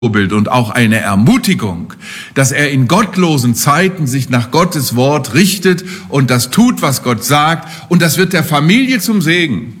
Vorbild und auch eine Ermutigung, dass er in gottlosen Zeiten sich nach Gottes Wort richtet und das tut, was Gott sagt. Und das wird der Familie zum Segen.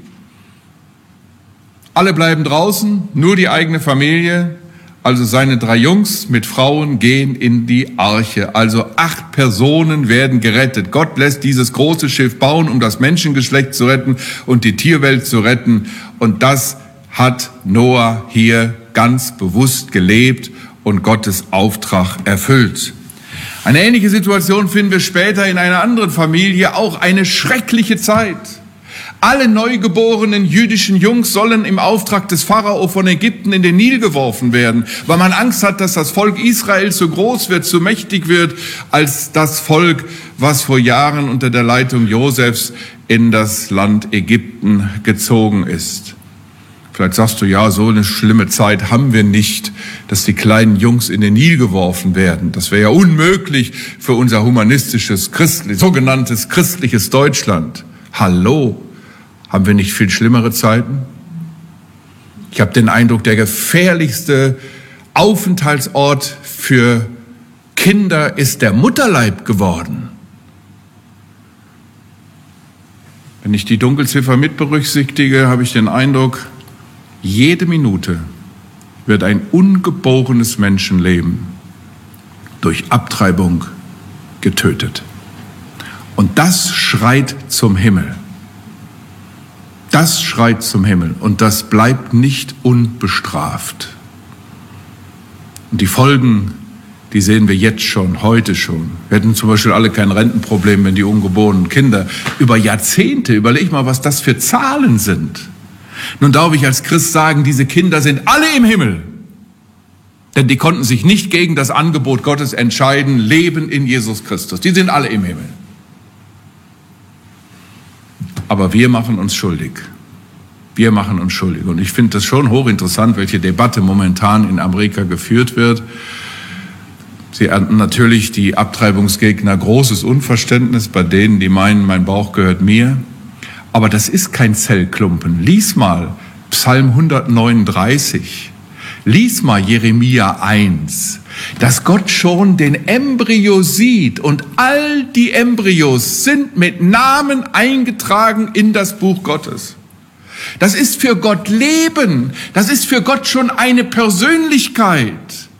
Alle bleiben draußen, nur die eigene Familie. Also seine 3 Jungs mit Frauen gehen in die Arche. Also 8 Personen werden gerettet. Gott lässt dieses große Schiff bauen, um das Menschengeschlecht zu retten und die Tierwelt zu retten. Und das hat Noah hier ganz bewusst gelebt und Gottes Auftrag erfüllt. Eine ähnliche Situation finden wir später in einer anderen Familie, auch eine schreckliche Zeit. Alle neugeborenen jüdischen Jungs sollen im Auftrag des Pharao von Ägypten in den Nil geworfen werden, weil man Angst hat, dass das Volk Israel zu groß wird, zu mächtig wird, als das Volk, was vor Jahren unter der Leitung Josefs in das Land Ägypten gezogen ist. Vielleicht sagst du, ja, so eine schlimme Zeit haben wir nicht, dass die kleinen Jungs in den Nil geworfen werden. Das wäre ja unmöglich für unser humanistisches, sogenanntes christliches Deutschland. Hallo, haben wir nicht viel schlimmere Zeiten? Ich habe den Eindruck, der gefährlichste Aufenthaltsort für Kinder ist der Mutterleib geworden. Wenn ich die Dunkelziffer mit berücksichtige, habe ich den Eindruck, jede Minute wird ein ungeborenes Menschenleben durch Abtreibung getötet. Und das schreit zum Himmel. Das schreit zum Himmel und das bleibt nicht unbestraft. Und die Folgen, die sehen wir jetzt schon, heute schon. Wir hätten zum Beispiel alle kein Rentenproblem, wenn die ungeborenen Kinder über Jahrzehnte, überleg mal, was das für Zahlen sind. Nun darf ich als Christ sagen, diese Kinder sind alle im Himmel. Denn die konnten sich nicht gegen das Angebot Gottes entscheiden, leben in Jesus Christus. Die sind alle im Himmel. Aber wir machen uns schuldig. Wir machen uns schuldig. Und ich finde das schon hochinteressant, welche Debatte momentan in Amerika geführt wird. Sie ernten natürlich die Abtreibungsgegner großes Unverständnis bei denen, die meinen, mein Bauch gehört mir. Aber das ist kein Zellklumpen. Lies mal Psalm 139. Lies mal Jeremia 1. Dass Gott schon den Embryo sieht und all die Embryos sind mit Namen eingetragen in das Buch Gottes. Das ist für Gott Leben. Das ist für Gott schon eine Persönlichkeit.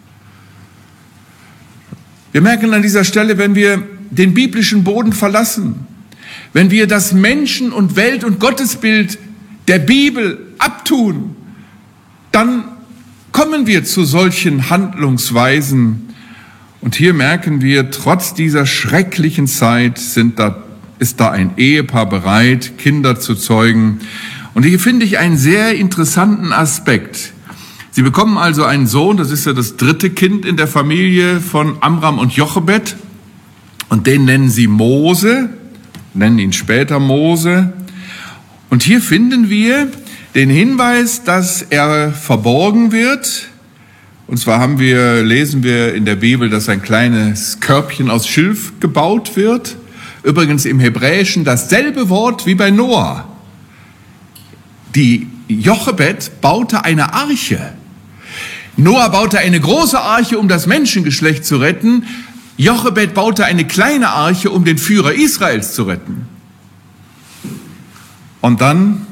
Wir merken an dieser Stelle, wenn wir den biblischen Boden verlassen, wenn wir das Menschen- und Welt- und Gottesbild der Bibel abtun, dann kommen wir zu solchen Handlungsweisen. Und hier merken wir, trotz dieser schrecklichen Zeit ist da ein Ehepaar bereit, Kinder zu zeugen. Und hier finde ich einen sehr interessanten Aspekt. Sie bekommen also einen Sohn, das ist ja das 3. Kind in der Familie von Amram und Jochebed. Und den nennen sie Mose, nennen ihn später Mose. Und hier finden wir den Hinweis, dass er verborgen wird. Und zwar lesen wir in der Bibel, dass ein kleines Körbchen aus Schilf gebaut wird. Übrigens im Hebräischen dasselbe Wort wie bei Noah. Die Jochebed baute eine Arche. Noah baute eine große Arche, um das Menschengeschlecht zu retten. Jochebed baute eine kleine Arche, um den Führer Israels zu retten. Und dann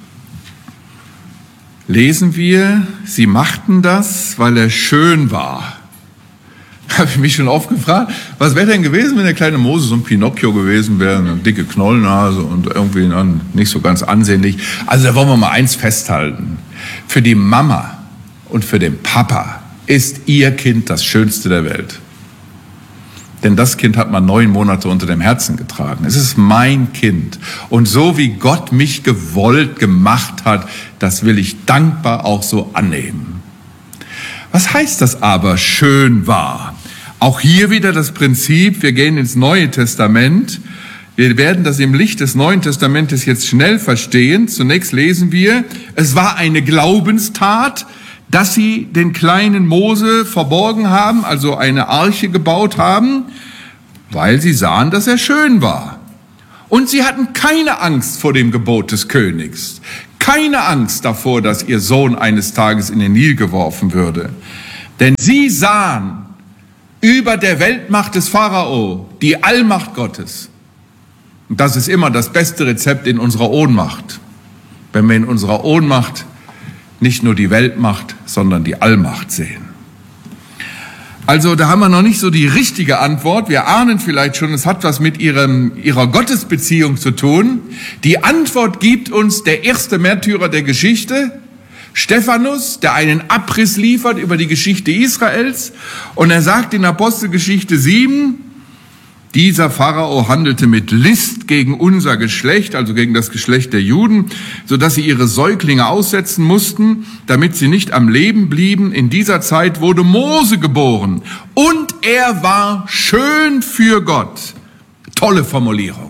lesen wir, sie machten das, weil er schön war. Da habe ich mich schon oft gefragt, was wäre denn gewesen, wenn der kleine Mose so ein Pinocchio gewesen wäre, eine dicke Knollnase und irgendwie nicht so ganz ansehnlich. Also da wollen wir mal eins festhalten. Für die Mama und für den Papa ist ihr Kind das Schönste der Welt. Denn das Kind hat man 9 Monate unter dem Herzen getragen. Es ist mein Kind. Und so wie Gott mich gewollt gemacht hat, das will ich dankbar auch so annehmen. Was heißt das aber, schön war? Auch hier wieder das Prinzip, wir gehen ins Neue Testament. Wir werden das im Licht des Neuen Testamentes jetzt schnell verstehen. Zunächst lesen wir, es war eine Glaubenstat, dass sie den kleinen Mose verborgen haben, also eine Arche gebaut haben, weil sie sahen, dass er schön war. Und sie hatten keine Angst vor dem Gebot des Königs, keine Angst davor, dass ihr Sohn eines Tages in den Nil geworfen würde. Denn sie sahen über der Weltmacht des Pharao die Allmacht Gottes. Und das ist immer das beste Rezept in unserer Ohnmacht. Wenn wir in unserer Ohnmacht nicht nur die Weltmacht, sondern die Allmacht sehen. Also da haben wir noch nicht so die richtige Antwort. Wir ahnen vielleicht schon, es hat was mit ihrer Gottesbeziehung zu tun. Die Antwort gibt uns der erste Märtyrer der Geschichte, Stephanus, der einen Abriss liefert über die Geschichte Israels. Und er sagt in Apostelgeschichte 7, dieser Pharao handelte mit List gegen unser Geschlecht, also gegen das Geschlecht der Juden, sodass sie ihre Säuglinge aussetzen mussten, damit sie nicht am Leben blieben. In dieser Zeit wurde Mose geboren und er war schön für Gott. Tolle Formulierung.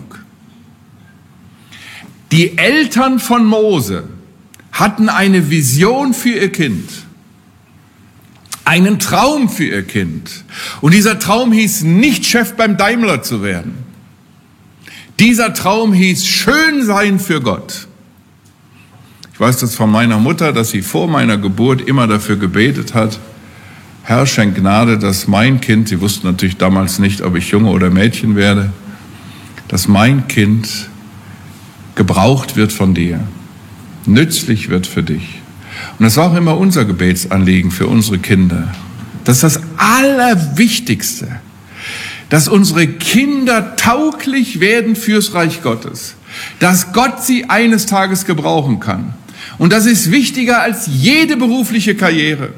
Die Eltern von Mose hatten eine Vision für ihr Kind. Einen Traum für ihr Kind. Und dieser Traum hieß nicht, Chef beim Daimler zu werden. Dieser Traum hieß, schön sein für Gott. Ich weiß das von meiner Mutter, dass sie vor meiner Geburt immer dafür gebetet hat, Herr, schenk Gnade, dass mein Kind, sie wussten natürlich damals nicht, ob ich Junge oder Mädchen werde, dass mein Kind gebraucht wird von dir, nützlich wird für dich. Und das war auch immer unser Gebetsanliegen für unsere Kinder. Das ist das Allerwichtigste, dass unsere Kinder tauglich werden fürs Reich Gottes, dass Gott sie eines Tages gebrauchen kann. Und das ist wichtiger als jede berufliche Karriere.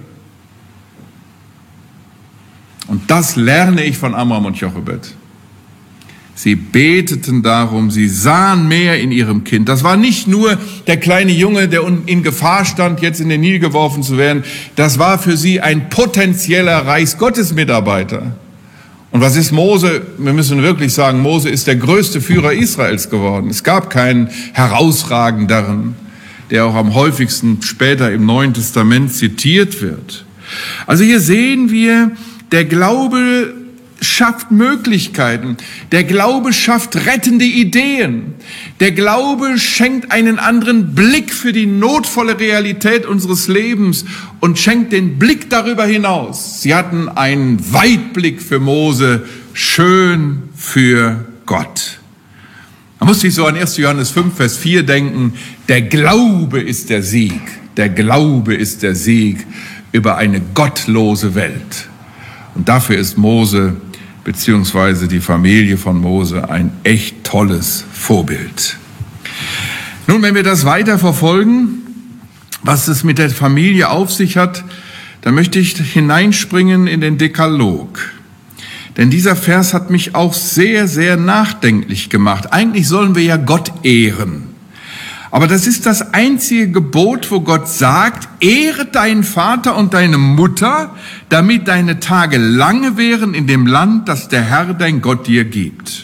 Und das lerne ich von Amram und Jochebed. Sie beteten darum, sie sahen mehr in ihrem Kind. Das war nicht nur der kleine Junge, der in Gefahr stand, jetzt in den Nil geworfen zu werden. Das war für sie ein potenzieller Reichsgottesmitarbeiter. Und was ist Mose? Wir müssen wirklich sagen, Mose ist der größte Führer Israels geworden. Es gab keinen herausragenderen, der auch am häufigsten später im Neuen Testament zitiert wird. Also hier sehen wir, der Glaube schafft Möglichkeiten. Der Glaube schafft rettende Ideen. Der Glaube schenkt einen anderen Blick für die notvolle Realität unseres Lebens und schenkt den Blick darüber hinaus. Sie hatten einen Weitblick für Mose, schön für Gott. Man muss sich so an 1. Johannes 5, Vers 4 denken, der Glaube ist der Sieg. Der Glaube ist der Sieg über eine gottlose Welt. Und dafür ist Mose beziehungsweise die Familie von Mose ein echt tolles Vorbild. Nun, wenn wir das weiter verfolgen, was es mit der Familie auf sich hat, dann möchte ich hineinspringen in den Dekalog. Denn dieser Vers hat mich auch sehr, sehr nachdenklich gemacht. Eigentlich sollen wir ja Gott ehren. Aber das ist das einzige Gebot, wo Gott sagt, ehre deinen Vater und deine Mutter, damit deine Tage lange wären in dem Land, das der Herr, dein Gott, dir gibt.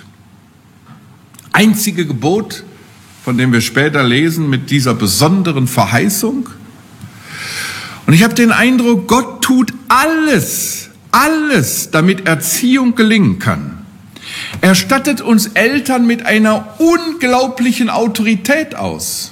Einzige Gebot, von dem wir später lesen, mit dieser besonderen Verheißung. Und ich habe den Eindruck, Gott tut alles, damit Erziehung gelingen kann. Er stattet uns Eltern mit einer unglaublichen Autorität aus.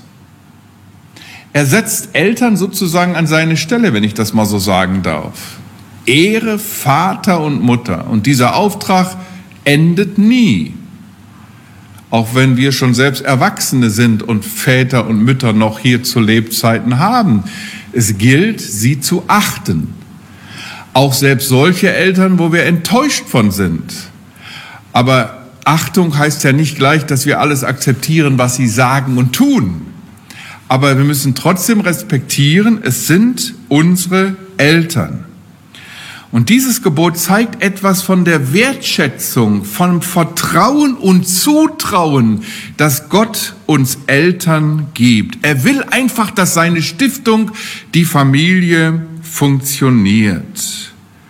Er setzt Eltern sozusagen an seine Stelle, wenn ich das mal so sagen darf. Ehre Vater und Mutter. Und dieser Auftrag endet nie. Auch wenn wir schon selbst Erwachsene sind und Väter und Mütter noch hier zu Lebzeiten haben. Es gilt, sie zu achten. Auch selbst solche Eltern, wo wir enttäuscht von sind. Aber Achtung heißt ja nicht gleich, dass wir alles akzeptieren, was sie sagen und tun. Aber wir müssen trotzdem respektieren, es sind unsere Eltern. Und dieses Gebot zeigt etwas von der Wertschätzung, vom Vertrauen und Zutrauen, das Gott uns Eltern gibt. Er will einfach, dass seine Stiftung, die Familie, funktioniert.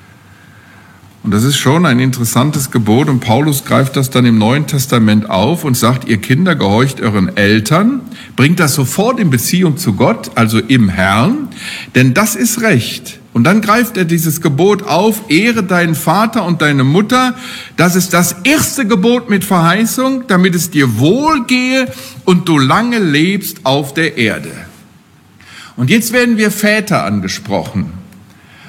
Und das ist schon ein interessantes Gebot und Paulus greift das dann im Neuen Testament auf und sagt, ihr Kinder, gehorcht euren Eltern, bringt das sofort in Beziehung zu Gott, also im Herrn, denn das ist Recht. Und dann greift er dieses Gebot auf, ehre deinen Vater und deine Mutter, das ist das erste Gebot mit Verheißung, damit es dir wohlgehe und du lange lebst auf der Erde. Und jetzt werden wir Väter angesprochen.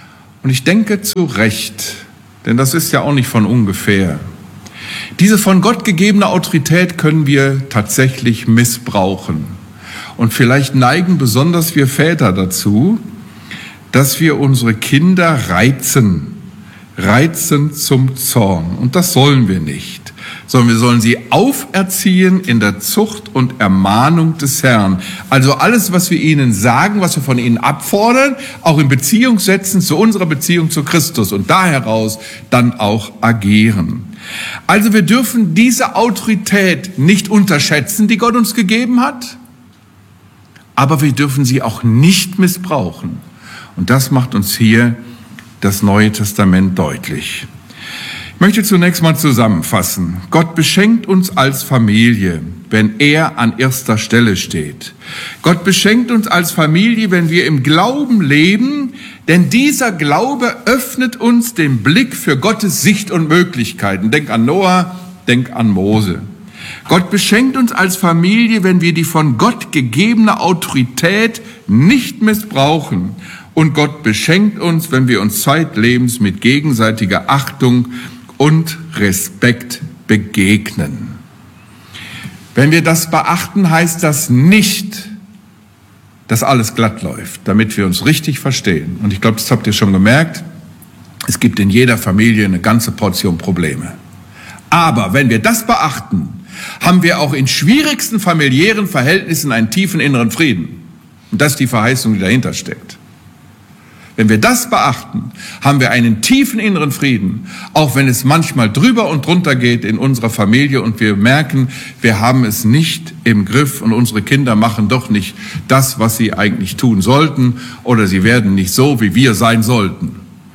Und ich denke zu Recht, denn das ist ja auch nicht von ungefähr. Diese von Gott gegebene Autorität können wir tatsächlich missbrauchen. Und vielleicht neigen besonders wir Väter dazu, dass wir unsere Kinder reizen zum Zorn. Und das sollen wir nicht, sondern wir sollen sie auferziehen in der Zucht und Ermahnung des Herrn. Also alles, was wir ihnen sagen, was wir von ihnen abfordern, auch in Beziehung setzen zu unserer Beziehung zu Christus und da heraus dann auch agieren. Also wir dürfen diese Autorität nicht unterschätzen, die Gott uns gegeben hat, aber wir dürfen sie auch nicht missbrauchen. Und das macht uns hier das Neue Testament deutlich. Ich möchte zunächst mal zusammenfassen. Gott beschenkt uns als Familie, wenn er an erster Stelle steht. Gott beschenkt uns als Familie, wenn wir im Glauben leben, denn dieser Glaube öffnet uns den Blick für Gottes Sicht und Möglichkeiten. Denk an Noah, denk an Mose. Gott beschenkt uns als Familie, wenn wir die von Gott gegebene Autorität nicht missbrauchen. Und Gott beschenkt uns, wenn wir uns zeitlebens mit gegenseitiger Achtung und Respekt begegnen. Wenn wir das beachten, heißt das nicht, dass alles glatt läuft, damit wir uns richtig verstehen. Und ich glaube, das habt ihr schon gemerkt, es gibt in jeder Familie eine ganze Portion Probleme. Aber wenn wir das beachten, haben wir auch in schwierigsten familiären Verhältnissen einen tiefen inneren Frieden. Und das ist die Verheißung, die dahinter steckt. Wenn wir das beachten, haben wir einen tiefen inneren Frieden, auch wenn es manchmal drüber und drunter geht in unserer Familie und wir merken, wir haben es nicht im Griff und unsere Kinder machen doch nicht das, was sie eigentlich tun sollten oder sie werden nicht so, wie wir sein sollten.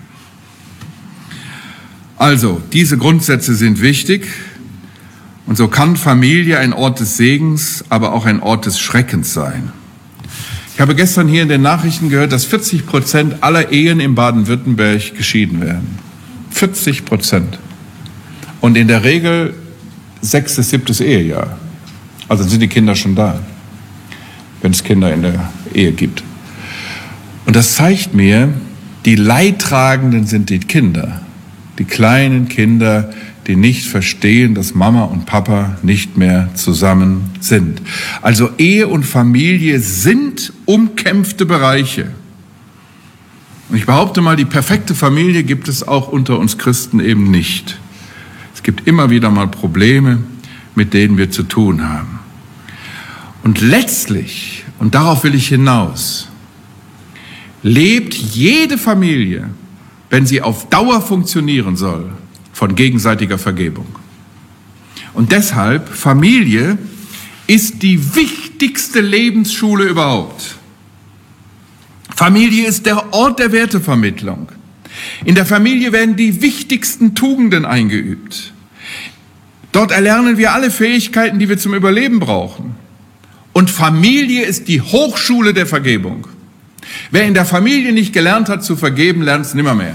Also, diese Grundsätze sind wichtig und so kann Familie ein Ort des Segens, aber auch ein Ort des Schreckens sein. Ich habe gestern hier in den Nachrichten gehört, dass 40% aller Ehen in Baden-Württemberg geschieden werden. 40%. Und in der Regel 6. bis 7. Ehejahr. Also sind die Kinder schon da, wenn es Kinder in der Ehe gibt. Und das zeigt mir, die Leidtragenden sind die Kinder. Die kleinen Kinder, die nicht verstehen, dass Mama und Papa nicht mehr zusammen sind. Also Ehe und Familie sind umkämpfte Bereiche. Und ich behaupte mal, die perfekte Familie gibt es auch unter uns Christen eben nicht. Es gibt immer wieder mal Probleme, mit denen wir zu tun haben. Und letztlich, und darauf will ich hinaus, lebt jede Familie, wenn sie auf Dauer funktionieren soll, von gegenseitiger Vergebung. Und deshalb, Familie ist die wichtigste Lebensschule überhaupt. Familie ist der Ort der Wertevermittlung. In der Familie werden die wichtigsten Tugenden eingeübt. Dort erlernen wir alle Fähigkeiten, die wir zum Überleben brauchen. Und Familie ist die Hochschule der Vergebung. Wer in der Familie nicht gelernt hat zu vergeben, lernt es nimmermehr.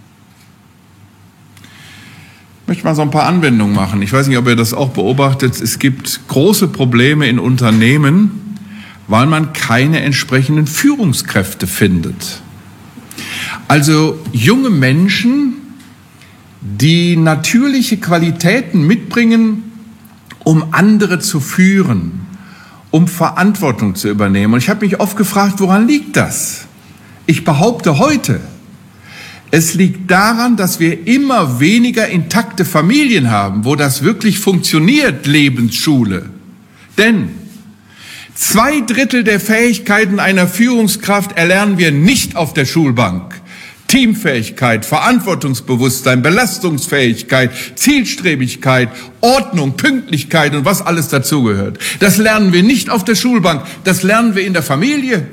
Ich möchte mal so ein paar Anwendungen machen. Ich weiß nicht, ob ihr das auch beobachtet. Es gibt große Probleme in Unternehmen, weil man keine entsprechenden Führungskräfte findet. Also junge Menschen, die natürliche Qualitäten mitbringen, um andere zu führen, um Verantwortung zu übernehmen. Und ich habe mich oft gefragt, woran liegt das? Ich behaupte heute, es liegt daran, dass wir immer weniger intakte Familien haben, wo das wirklich funktioniert, Lebensschule. Denn 2/3 der Fähigkeiten einer Führungskraft erlernen wir nicht auf der Schulbank. Teamfähigkeit, Verantwortungsbewusstsein, Belastungsfähigkeit, Zielstrebigkeit, Ordnung, Pünktlichkeit und was alles dazugehört. Das lernen wir nicht auf der Schulbank, das lernen wir in der Familie.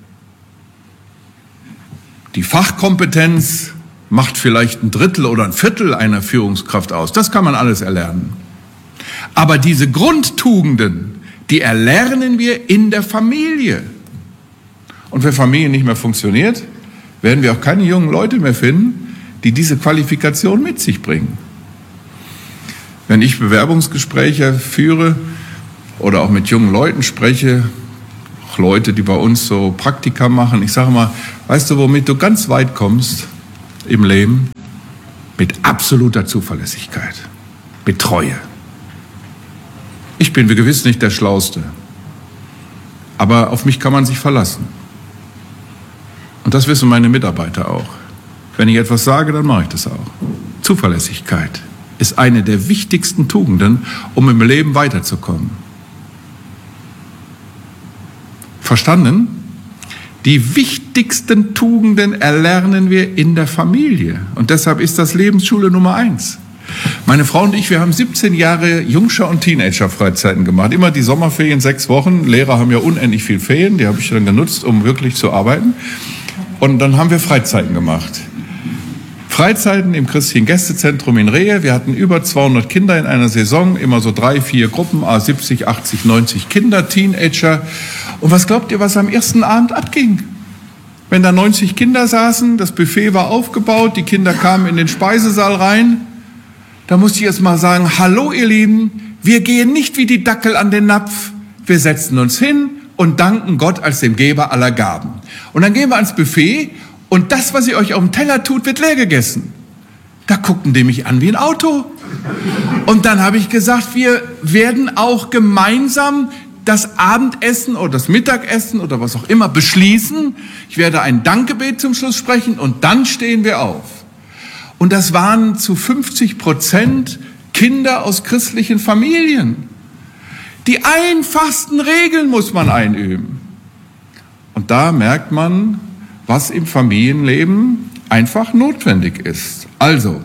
Die Fachkompetenz macht vielleicht 1/3 oder 1/4 einer Führungskraft aus. Das kann man alles erlernen. Aber diese Grundtugenden, die erlernen wir in der Familie. Und wenn Familie nicht mehr funktioniert, werden wir auch keine jungen Leute mehr finden, die diese Qualifikation mit sich bringen. Wenn ich Bewerbungsgespräche führe oder auch mit jungen Leuten spreche, auch Leute, die bei uns so Praktika machen, ich sage mal, weißt du, womit du ganz weit kommst? im Leben? Mit absoluter Zuverlässigkeit, mit Treue. Ich bin gewiss nicht der Schlauste, aber auf mich kann man sich verlassen. Und das wissen meine Mitarbeiter auch. Wenn ich etwas sage, dann mache ich das auch. Zuverlässigkeit ist eine der wichtigsten Tugenden, um im Leben weiterzukommen. Verstanden? Die wichtigsten Tugenden erlernen wir in der Familie. Und deshalb ist das Lebensschule Nummer 1. Meine Frau und ich, wir haben 17 Jahre Jungschar- und Teenager-Freizeiten gemacht. Immer die Sommerferien, 6 Wochen. Lehrer haben ja unendlich viel Ferien. Die habe ich dann genutzt, um wirklich zu arbeiten. Und dann haben wir Freizeiten gemacht. Freizeiten im Christlichen Gästezentrum in Rehe. Wir hatten über 200 Kinder in einer Saison. Immer so 3, 4 Gruppen, 70, 80, 90 Kinder, Teenager. Und was glaubt ihr, was am ersten Abend abging? Wenn da 90 Kinder saßen, das Buffet war aufgebaut, die Kinder kamen in den Speisesaal rein, da musste ich erst mal sagen, hallo ihr Lieben, wir gehen nicht wie die Dackel an den Napf, wir setzen uns hin und danken Gott als dem Geber aller Gaben. Und dann gehen wir ans Buffet und das, was ihr euch auf dem Teller tut, wird leer gegessen. Da guckten die mich an wie ein Auto. Und dann habe ich gesagt, wir werden auch gemeinsam das Abendessen oder das Mittagessen oder was auch immer beschließen. Ich werde ein Dankgebet zum Schluss sprechen und dann stehen wir auf. Und das waren zu 50% Kinder aus christlichen Familien. Die einfachsten Regeln muss man einüben. Und da merkt man, was im Familienleben einfach notwendig ist. Also,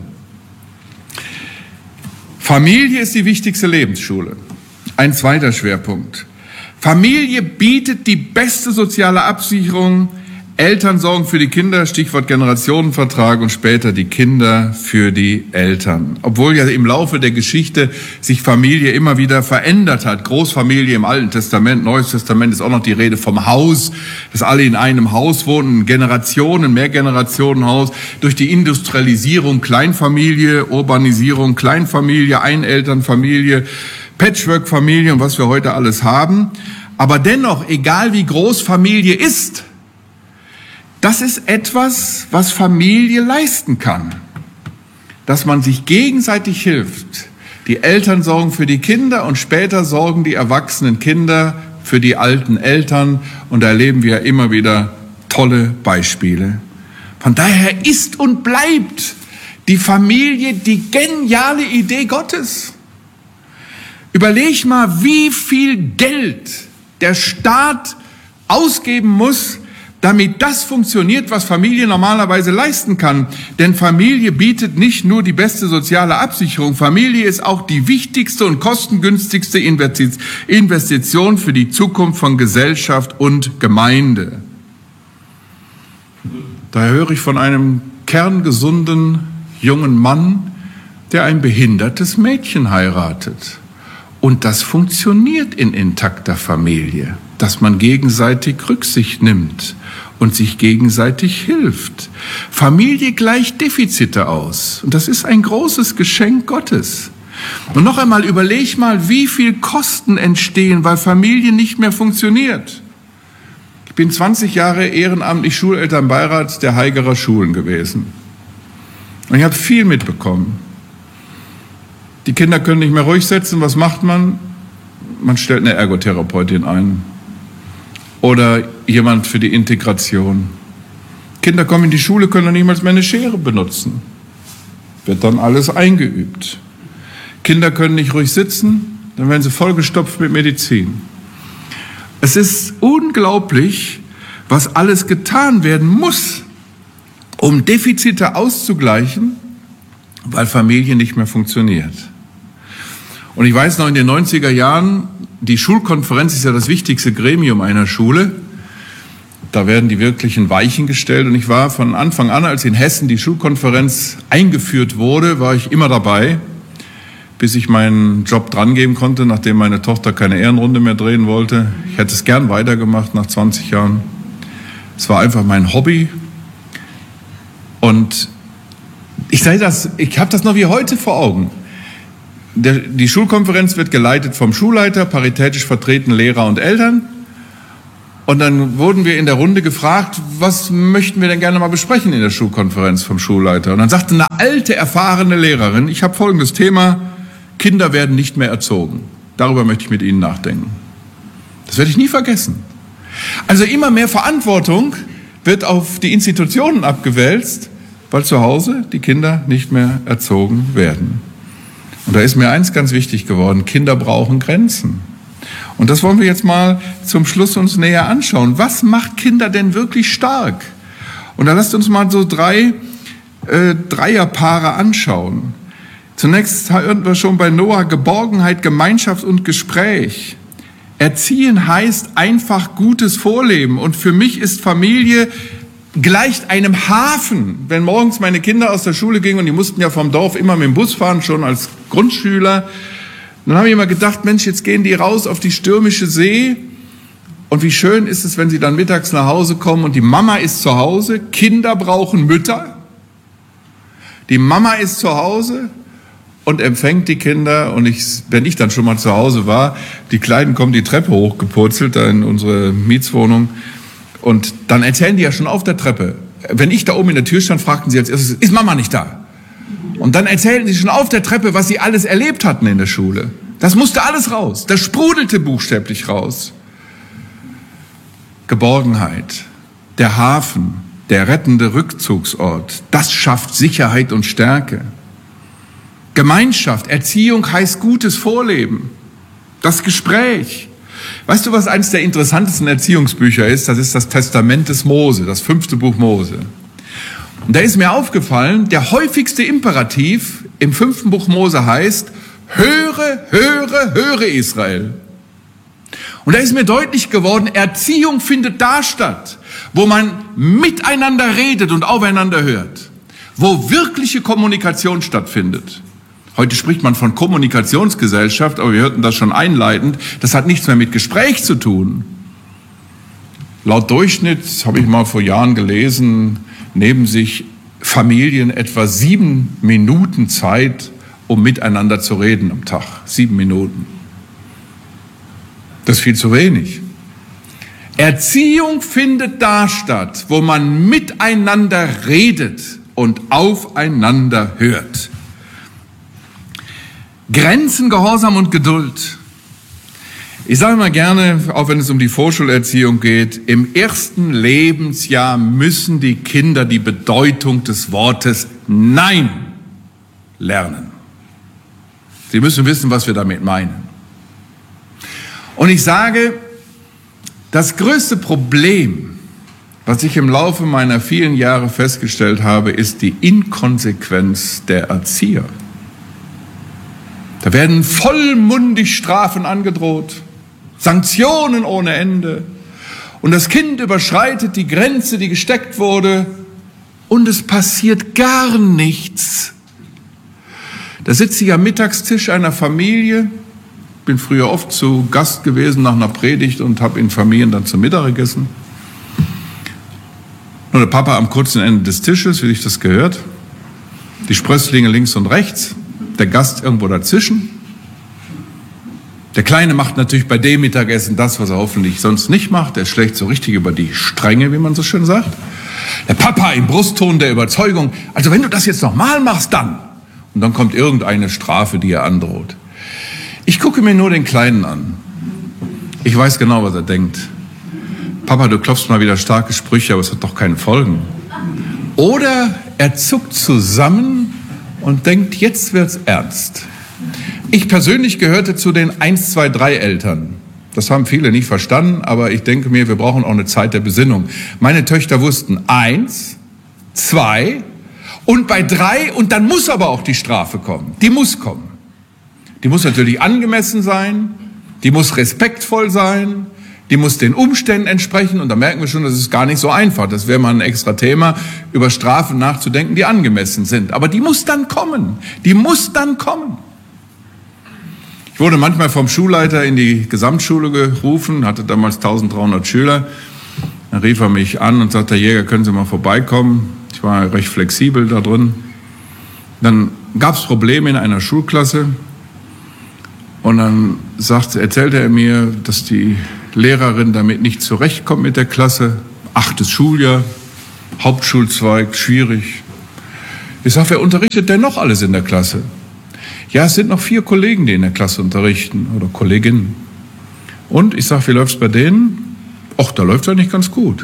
Familie ist die wichtigste Lebensschule. Ein zweiter Schwerpunkt. Familie bietet die beste soziale Absicherung. Eltern sorgen für die Kinder, Stichwort Generationenvertrag, und später die Kinder für die Eltern. Obwohl ja im Laufe der Geschichte sich Familie immer wieder verändert hat. Großfamilie im Alten Testament, Neues Testament ist auch noch die Rede vom Haus, dass alle in einem Haus wohnen, Generationen, Mehrgenerationenhaus. Durch die Industrialisierung Kleinfamilie, Urbanisierung Kleinfamilie, Einelternfamilie, Patchwork-Familie und was wir heute alles haben. Aber dennoch, egal wie groß Familie ist, das ist etwas, was Familie leisten kann. Dass man sich gegenseitig hilft. Die Eltern sorgen für die Kinder und später sorgen die erwachsenen Kinder für die alten Eltern. Und da erleben wir immer wieder tolle Beispiele. Von daher ist und bleibt die Familie die geniale Idee Gottes. Überleg mal, wie viel Geld der Staat ausgeben muss, damit das funktioniert, was Familie normalerweise leisten kann. Denn Familie bietet nicht nur die beste soziale Absicherung, Familie ist auch die wichtigste und kostengünstigste Investition für die Zukunft von Gesellschaft und Gemeinde. Daher höre ich von einem kerngesunden jungen Mann, der ein behindertes Mädchen heiratet. Und das funktioniert in intakter Familie, dass man gegenseitig Rücksicht nimmt und sich gegenseitig hilft. Familie gleicht Defizite aus. Und das ist ein großes Geschenk Gottes. Und noch einmal, überleg mal, wie viel Kosten entstehen, weil Familie nicht mehr funktioniert. Ich bin 20 Jahre ehrenamtlich Schulelternbeirat der Haigerer Schulen gewesen. Und ich habe viel mitbekommen. Die Kinder können nicht mehr ruhig sitzen. Was macht man? Man stellt eine Ergotherapeutin ein. Oder jemand für die Integration. Kinder kommen in die Schule, können noch niemals mehr eine Schere benutzen. Wird dann alles eingeübt. Kinder können nicht ruhig sitzen, dann werden sie vollgestopft mit Medizin. Es ist unglaublich, was alles getan werden muss, um Defizite auszugleichen, weil Familie nicht mehr funktioniert. Und ich weiß noch, in den 90er Jahren, die Schulkonferenz ist ja das wichtigste Gremium einer Schule. Da werden die wirklichen Weichen gestellt. Und ich war von Anfang an, als in Hessen die Schulkonferenz eingeführt wurde, war ich immer dabei, bis ich meinen Job drangeben konnte, nachdem meine Tochter keine Ehrenrunde mehr drehen wollte. Ich hätte es gern weitergemacht nach 20 Jahren. Es war einfach mein Hobby. Und ich habe das noch wie heute vor Augen. Die Schulkonferenz wird geleitet vom Schulleiter, paritätisch vertreten Lehrer und Eltern. Und dann wurden wir in der Runde gefragt, was möchten wir denn gerne mal besprechen in der Schulkonferenz vom Schulleiter? Und dann sagte eine alte, erfahrene Lehrerin, ich habe folgendes Thema, Kinder werden nicht mehr erzogen. Darüber möchte ich mit Ihnen nachdenken. Das werde ich nie vergessen. Also immer mehr Verantwortung wird auf die Institutionen abgewälzt, weil zu Hause die Kinder nicht mehr erzogen werden. Und da ist mir eins ganz wichtig geworden, Kinder brauchen Grenzen. Und das wollen wir jetzt mal zum Schluss uns näher anschauen. Was macht Kinder denn wirklich stark? Und da lasst uns mal so drei Dreierpaare anschauen. Zunächst hörten wir schon bei Noah Geborgenheit, Gemeinschaft und Gespräch. Erziehen heißt einfach gutes Vorleben. Und für mich ist Familie gleicht einem Hafen. Wenn morgens meine Kinder aus der Schule gingen und die mussten ja vom Dorf immer mit dem Bus fahren, schon als Grundschüler, dann habe ich immer gedacht, Mensch, jetzt gehen die raus auf die stürmische See. Und wie schön ist es, wenn sie dann mittags nach Hause kommen und die Mama ist zu Hause. Kinder brauchen Mütter. Die Mama ist zu Hause und empfängt die Kinder. Und wenn ich dann schon mal zu Hause war, die Kleinen kommen die Treppe hochgepurzelt da in unsere Mietswohnung. Und dann erzählen die ja schon auf der Treppe. Wenn ich da oben in der Tür stand, fragten sie als erstes, ist Mama nicht da? Und dann erzählten sie schon auf der Treppe, was sie alles erlebt hatten in der Schule. Das musste alles raus. Das sprudelte buchstäblich raus. Geborgenheit, der Hafen, der rettende Rückzugsort, das schafft Sicherheit und Stärke. Gemeinschaft, Erziehung heißt gutes Vorleben. Das Gespräch. Weißt du, was eines der interessantesten Erziehungsbücher ist? Das ist das Testament des Mose, das 5. Buch Mose. Und da ist mir aufgefallen, der häufigste Imperativ im 5. Buch Mose heißt, höre, höre, höre Israel. Und da ist mir deutlich geworden, Erziehung findet da statt, wo man miteinander redet und aufeinander hört, wo wirkliche Kommunikation stattfindet. Heute spricht man von Kommunikationsgesellschaft, aber wir hörten das schon einleitend, das hat nichts mehr mit Gespräch zu tun. Laut Durchschnitt, habe ich mal vor Jahren gelesen, nehmen sich Familien etwa 7 Minuten Zeit, um miteinander zu reden am Tag. 7 Minuten. Das ist viel zu wenig. Erziehung findet da statt, wo man miteinander redet und aufeinander hört. Grenzen, Gehorsam und Geduld. Ich sage mal gerne, auch wenn es um die Vorschulerziehung geht, im ersten Lebensjahr müssen die Kinder die Bedeutung des Wortes Nein lernen. Sie müssen wissen, was wir damit meinen. Und ich sage, das größte Problem, was ich im Laufe meiner vielen Jahre festgestellt habe, ist die Inkonsequenz der Erzieher. Da werden vollmundig Strafen angedroht, Sanktionen ohne Ende. Und das Kind überschreitet die Grenze, die gesteckt wurde, und es passiert gar nichts. Da sitze ich am Mittagstisch einer Familie, bin früher oft zu Gast gewesen nach einer Predigt und habe in Familien dann zum Mittag gegessen. Nur der Papa am kurzen Ende des Tisches, wie sich das gehört. Die Sprösslinge links und rechts, der Gast irgendwo dazwischen. Der Kleine macht natürlich bei dem Mittagessen das, was er hoffentlich sonst nicht macht. Er schlägt so richtig über die Stränge, wie man so schön sagt. Der Papa im Brustton der Überzeugung, also wenn du das jetzt nochmal machst, dann. Und dann kommt irgendeine Strafe, die er androht. Ich gucke mir nur den Kleinen an. Ich weiß genau, was er denkt. Papa, du klopfst mal wieder starke Sprüche, aber es hat doch keine Folgen. Oder er zuckt zusammen und denkt, jetzt wird's ernst. Ich persönlich gehörte zu den 1, 2, 3 Eltern. Das haben viele nicht verstanden, aber ich denke mir, wir brauchen auch eine Zeit der Besinnung. Meine Töchter wussten 1, 2 und bei 3 und dann muss aber auch die Strafe kommen. Die muss kommen. Die muss natürlich angemessen sein, die muss respektvoll sein, die muss den Umständen entsprechen. Und da merken wir schon, das ist gar nicht so einfach. Das wäre mal ein extra Thema, über Strafen nachzudenken, die angemessen sind. Aber die muss dann kommen. Die muss dann kommen. Ich wurde manchmal vom Schulleiter in die Gesamtschule gerufen, hatte damals 1300 Schüler. Dann rief er mich an und sagte, Herr Jäger, können Sie mal vorbeikommen? Ich war recht flexibel da drin. Dann gab es Probleme in einer Schulklasse. Und dann erzählte er mir, dass die Lehrerin damit nicht zurechtkommt mit der Klasse. 8. Schuljahr, Hauptschulzweig, schwierig. Ich sage, wer unterrichtet denn noch alles in der Klasse? Ja, es sind noch 4 Kollegen, die in der Klasse unterrichten oder Kolleginnen. Und ich sage, wie läuft's bei denen? Och, da läuft's eigentlich ganz gut.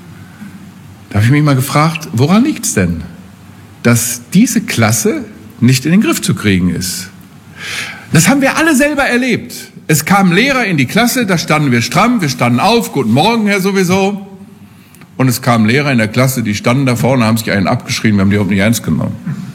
Da habe ich mich mal gefragt, woran liegt's denn, dass diese Klasse nicht in den Griff zu kriegen ist? Das haben wir alle selber erlebt. Es kamen Lehrer in die Klasse, da standen wir stramm, wir standen auf, guten Morgen, Herr sowieso. Und es kamen Lehrer in der Klasse, die standen da vorne, haben sich einen abgeschrieben, wir haben die überhaupt nicht ernst genommen.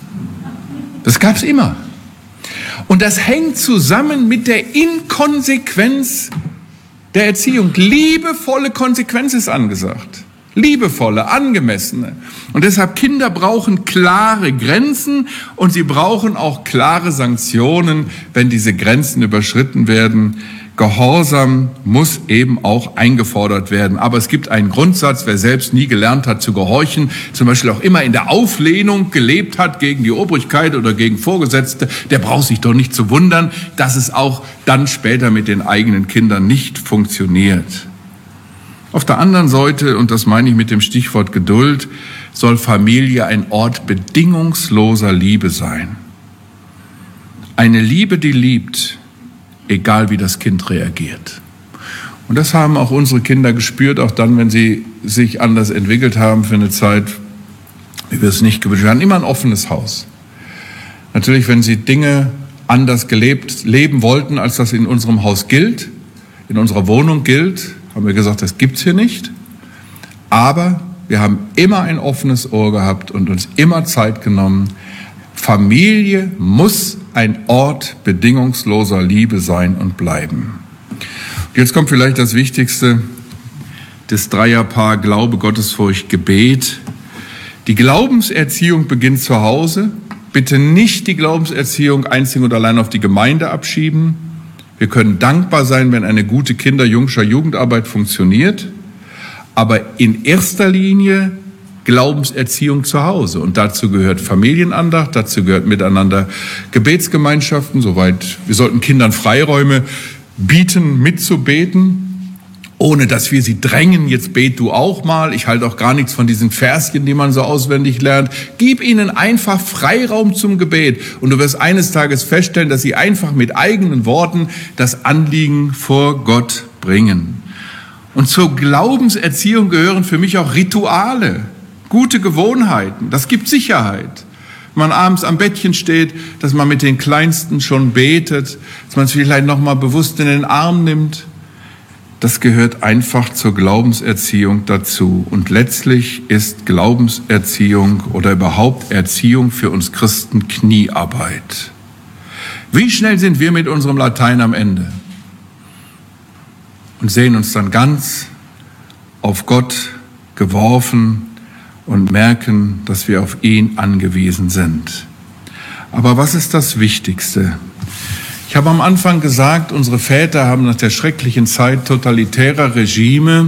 Das gab's immer. Und das hängt zusammen mit der Inkonsequenz der Erziehung. Liebevolle Konsequenz ist angesagt. Liebevolle, angemessene. Und deshalb, Kinder brauchen klare Grenzen und sie brauchen auch klare Sanktionen, wenn diese Grenzen überschritten werden. Gehorsam muss eben auch eingefordert werden. Aber es gibt einen Grundsatz, wer selbst nie gelernt hat zu gehorchen, zum Beispiel auch immer in der Auflehnung gelebt hat gegen die Obrigkeit oder gegen Vorgesetzte, der braucht sich doch nicht zu wundern, dass es auch dann später mit den eigenen Kindern nicht funktioniert. Auf der anderen Seite, und das meine ich mit dem Stichwort Geduld, soll Familie ein Ort bedingungsloser Liebe sein. Eine Liebe, die liebt, egal wie das Kind reagiert. Und das haben auch unsere Kinder gespürt, auch dann, wenn sie sich anders entwickelt haben für eine Zeit, wie wir es nicht gewünscht haben. Wir hatten immer ein offenes Haus. Natürlich, wenn sie Dinge anders leben wollten, als das in unserem Haus gilt, in unserer Wohnung gilt, haben wir gesagt, das gibt's hier nicht. Aber wir haben immer ein offenes Ohr gehabt und uns immer Zeit genommen. Familie muss ein Ort bedingungsloser Liebe sein und bleiben. Und jetzt kommt vielleicht das Wichtigste, das Dreierpaar Glaube, Gottesfurcht, Gebet. Die Glaubenserziehung beginnt zu Hause. Bitte nicht die Glaubenserziehung einzig und allein auf die Gemeinde abschieben. Wir können dankbar sein, wenn eine gute Jugendarbeit funktioniert. Aber in erster Linie Glaubenserziehung zu Hause. Und dazu gehört Familienandacht, dazu gehört miteinander Gebetsgemeinschaften, soweit. Wir sollten Kindern Freiräume bieten, mitzubeten, ohne dass wir sie drängen, jetzt bet du auch mal. Ich halte auch gar nichts von diesen Verschen, die man so auswendig lernt. Gib ihnen einfach Freiraum zum Gebet. Und du wirst eines Tages feststellen, dass sie einfach mit eigenen Worten das Anliegen vor Gott bringen. Und zur Glaubenserziehung gehören für mich auch Rituale. Gute Gewohnheiten, das gibt Sicherheit. Wenn man abends am Bettchen steht, dass man mit den Kleinsten schon betet, dass man es vielleicht nochmal bewusst in den Arm nimmt, das gehört einfach zur Glaubenserziehung dazu. Und letztlich ist Glaubenserziehung oder überhaupt Erziehung für uns Christen Kniearbeit. Wie schnell sind wir mit unserem Latein am Ende? Und sehen uns dann ganz auf Gott geworfen und merken, dass wir auf ihn angewiesen sind. Aber was ist das Wichtigste? Ich habe am Anfang gesagt, unsere Väter haben nach der schrecklichen Zeit totalitärer Regime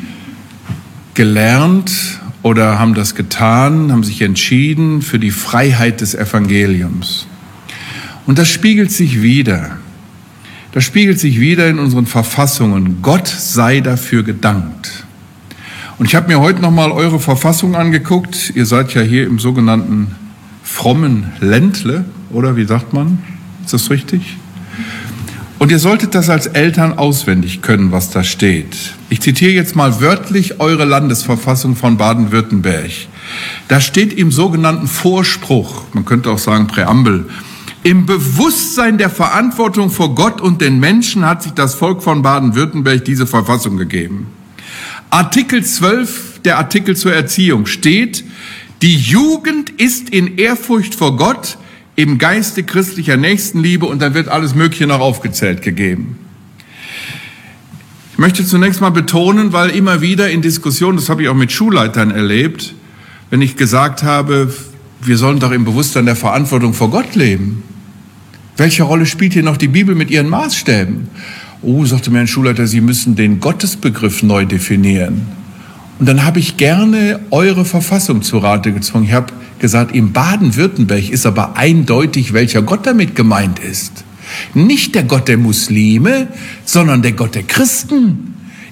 gelernt oder haben das getan, haben sich entschieden für die Freiheit des Evangeliums. Und das spiegelt sich wieder. Das spiegelt sich wieder in unseren Verfassungen. Gott sei dafür gedankt. Und ich habe mir heute nochmal eure Verfassung angeguckt. Ihr seid ja hier im sogenannten frommen Ländle, oder wie sagt man? Ist das richtig? Und ihr solltet das als Eltern auswendig können, was da steht. Ich zitiere jetzt mal wörtlich eure Landesverfassung von Baden-Württemberg. Da steht im sogenannten Vorspruch, man könnte auch sagen Präambel, im Bewusstsein der Verantwortung vor Gott und den Menschen hat sich das Volk von Baden-Württemberg diese Verfassung gegeben. Artikel 12, der Artikel zur Erziehung steht, die Jugend ist in Ehrfurcht vor Gott, im Geiste christlicher Nächstenliebe, und dann wird alles Mögliche noch aufgezählt gegeben. Ich möchte zunächst mal betonen, weil immer wieder in Diskussionen, das habe ich auch mit Schulleitern erlebt, wenn ich gesagt habe, wir sollen doch im Bewusstsein der Verantwortung vor Gott leben. Welche Rolle spielt hier noch die Bibel mit ihren Maßstäben? Oh, sagte mir ein Schulleiter, Sie müssen den Gottesbegriff neu definieren. Und dann habe ich gerne eure Verfassung zu Rate gezogen. Ich habe gesagt, in Baden-Württemberg ist aber eindeutig, welcher Gott damit gemeint ist. Nicht der Gott der Muslime, sondern der Gott der Christen.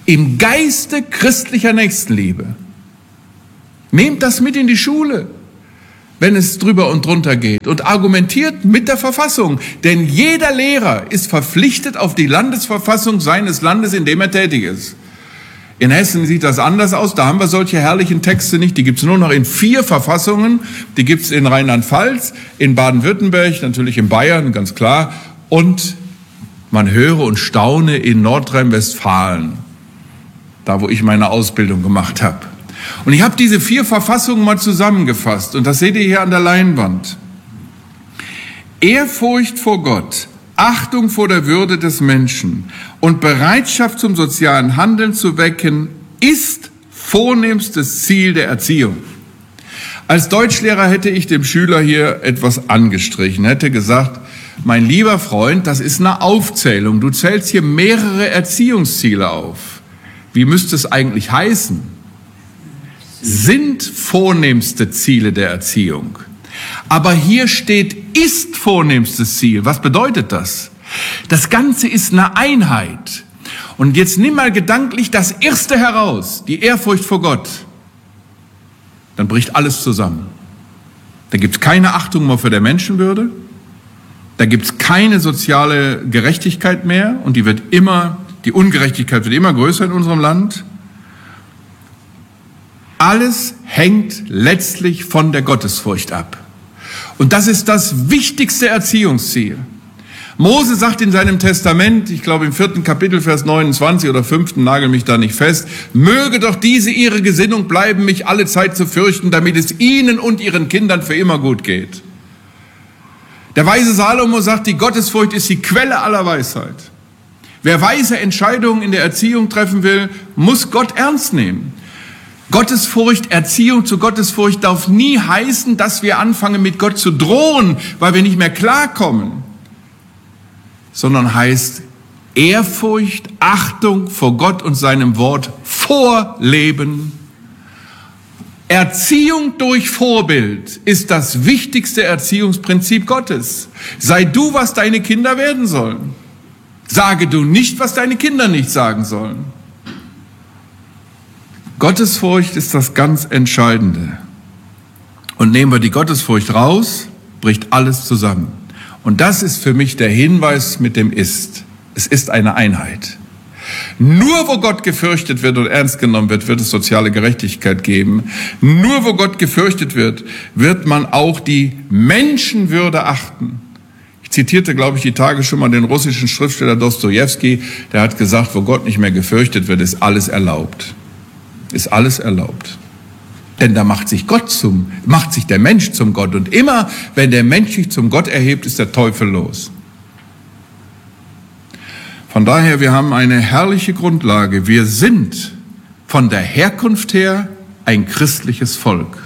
im Geiste christlicher Nächstenliebe. Nehmt das mit in die Schule, wenn es drüber und drunter geht, und argumentiert mit der Verfassung. Denn jeder Lehrer ist verpflichtet auf die Landesverfassung seines Landes, in dem er tätig ist. In Hessen sieht das anders aus, da haben wir solche herrlichen Texte nicht. Die gibt es nur noch in 4 Verfassungen. Die gibt es in Rheinland-Pfalz, in Baden-Württemberg, natürlich in Bayern, ganz klar. Und man höre und staune in Nordrhein-Westfalen, da wo ich meine Ausbildung gemacht habe. Und ich habe diese 4 Verfassungen mal zusammengefasst, und das seht ihr hier an der Leinwand. Ehrfurcht vor Gott, Achtung vor der Würde des Menschen und Bereitschaft zum sozialen Handeln zu wecken, ist vornehmstes Ziel der Erziehung. Als Deutschlehrer hätte ich dem Schüler hier etwas angestrichen, hätte gesagt, mein lieber Freund, das ist eine Aufzählung. Du zählst hier mehrere Erziehungsziele auf. Wie müsste es eigentlich heißen? Sind vornehmste Ziele der Erziehung. Aber hier steht, ist vornehmstes Ziel. Was bedeutet das? Das Ganze ist eine Einheit. Und jetzt nimm mal gedanklich das Erste heraus, die Ehrfurcht vor Gott. Dann bricht alles zusammen. Da gibt es keine Achtung mehr für der Menschenwürde. Da gibt es keine soziale Gerechtigkeit mehr. Und die Ungerechtigkeit wird immer größer in unserem Land. Alles hängt letztlich von der Gottesfurcht ab. Und das ist das wichtigste Erziehungsziel. Mose sagt in seinem Testament, ich glaube im 4. Kapitel, Vers 29 oder 5., nagel mich da nicht fest, möge doch diese ihre Gesinnung bleiben, mich alle Zeit zu fürchten, damit es ihnen und ihren Kindern für immer gut geht. Der weise Salomo sagt, die Gottesfurcht ist die Quelle aller Weisheit. Wer weise Entscheidungen in der Erziehung treffen will, muss Gott ernst nehmen. Gottesfurcht, Erziehung zu Gottesfurcht darf nie heißen, dass wir anfangen mit Gott zu drohen, weil wir nicht mehr klarkommen, sondern heißt Ehrfurcht, Achtung vor Gott und seinem Wort vorleben. Erziehung durch Vorbild ist das wichtigste Erziehungsprinzip Gottes. Sei du, was deine Kinder werden sollen. Sage du nicht, was deine Kinder nicht sagen sollen. Gottesfurcht ist das ganz Entscheidende. Und nehmen wir die Gottesfurcht raus, bricht alles zusammen. Und das ist für mich der Hinweis mit dem Ist. Es ist eine Einheit. Nur wo Gott gefürchtet wird und ernst genommen wird, wird es soziale Gerechtigkeit geben. Nur wo Gott gefürchtet wird, wird man auch die Menschenwürde achten. Ich zitierte, glaube ich, die Tage schon mal den russischen Schriftsteller Dostojewski, der hat gesagt, wo Gott nicht mehr gefürchtet wird, ist alles erlaubt. Ist alles erlaubt. Denn da macht sich der Mensch zum Gott. Und immer, wenn der Mensch sich zum Gott erhebt, ist der Teufel los. Von daher, wir haben eine herrliche Grundlage. Wir sind von der Herkunft her ein christliches Volk.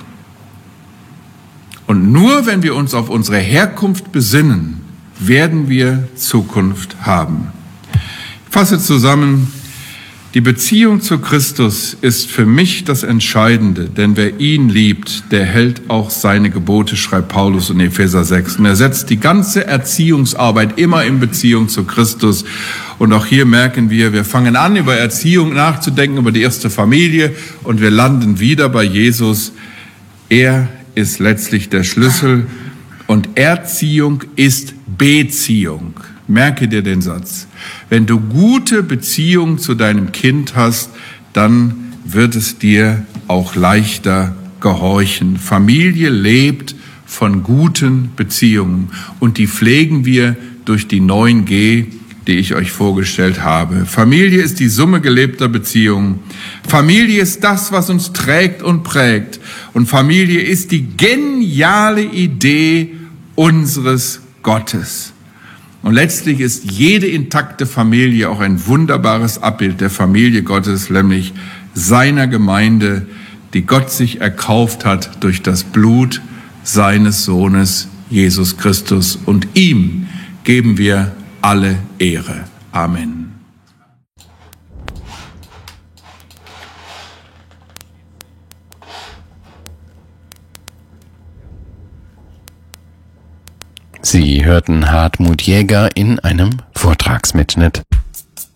Und nur wenn wir uns auf unsere Herkunft besinnen, werden wir Zukunft haben. Ich fasse zusammen, die Beziehung zu Christus ist für mich das Entscheidende, denn wer ihn liebt, der hält auch seine Gebote, schreibt Paulus in Epheser 6. Und er setzt die ganze Erziehungsarbeit immer in Beziehung zu Christus. Und auch hier merken wir fangen an, über Erziehung nachzudenken, über die erste Familie, und wir landen wieder bei Jesus. Er ist letztlich der Schlüssel, und Erziehung ist Beziehung. Merke dir den Satz. Wenn du gute Beziehungen zu deinem Kind hast, dann wird es dir auch leichter gehorchen. Familie lebt von guten Beziehungen, und die pflegen wir durch die 9G, die ich euch vorgestellt habe. Familie ist die Summe gelebter Beziehungen. Familie ist das, was uns trägt und prägt. Und Familie ist die geniale Idee unseres Gottes. Und letztlich ist jede intakte Familie auch ein wunderbares Abbild der Familie Gottes, nämlich seiner Gemeinde, die Gott sich erkauft hat durch das Blut seines Sohnes Jesus Christus. Und ihm geben wir alle Ehre. Amen. Sie hörten Hartmut Jäger in einem Vortragsmitschnitt.